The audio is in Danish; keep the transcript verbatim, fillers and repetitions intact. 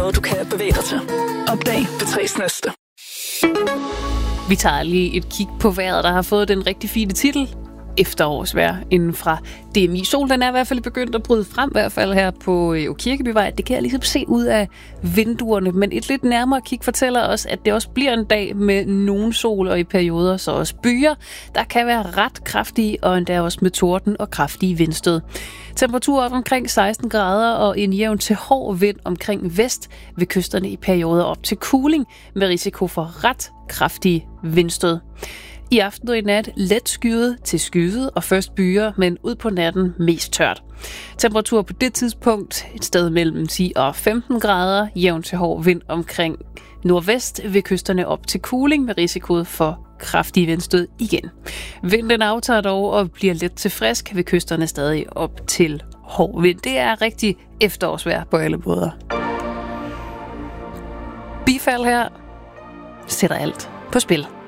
noget, du kan bevæge dig til. Opdag P tre's næste. Vi tager lige et kig på vejret, der har fået den rigtig fine titel. Efterårsvejr inden fra D M I. Solen den er i hvert fald begyndt at bryde frem, i hvert fald her på Kirkebyvej. Det kan jeg ligesom se ud af vinduerne, men et lidt nærmere kig fortæller os, at det også bliver en dag med nogen sol og i perioder så også byer, der kan være ret kraftige og endda også med torden og kraftige vindstød. Temperatur op omkring seksten grader og en jævn til hård vind omkring vest ved kysterne i perioder op til kuling med risiko for ret kraftige vindstød. I aften og i nat let skyet til skyet og først byer, men ud på natten mest tørt. Temperatur på det tidspunkt et sted mellem ti og femten grader, jævn til hård vind omkring nordvest ved kysterne op til kuling med risiko for kraftige vindstød igen. Vinden aftager dog og bliver let til frisk ved kysterne stadig op til hård vind. Det er rigtig efterårsvejr på alle måder. Bifald her sætter alt på spil.